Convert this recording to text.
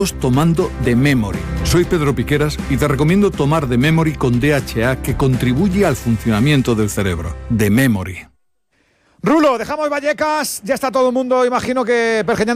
tomando The Memory. Soy Pedro Piqueras y te recomiendo tomar The Memory con DHA, que contribuye al funcionamiento del cerebro. The Memory. Rulo, dejamos Vallecas, ya está todo el mundo, imagino que pergeñando